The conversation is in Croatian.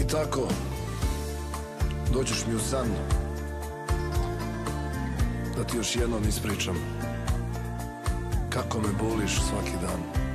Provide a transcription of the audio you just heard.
I tako dođeš mi u san da ti još jednom ispričam kako me boliš svaki dan.